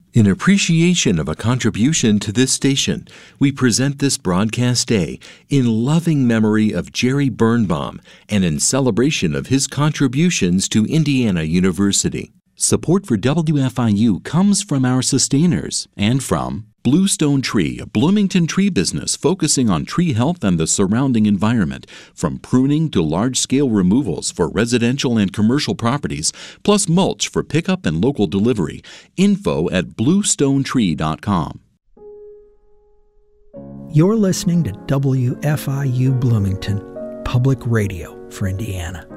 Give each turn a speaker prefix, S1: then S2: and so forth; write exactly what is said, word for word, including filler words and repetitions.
S1: In appreciation of a contribution to this station, we present this broadcast day in loving memory of Jerry Birnbaum and in celebration of his contributions to Indiana University. Support for W F I U comes from our sustainers and from Bluestone Tree, a Bloomington tree business focusing on tree health and the surrounding environment, from pruning to large-scale removals for residential and commercial properties, plus mulch for pickup and local delivery. Info at bluestone tree dot com.
S2: You're listening to W F I U Bloomington, Public Radio for Indiana.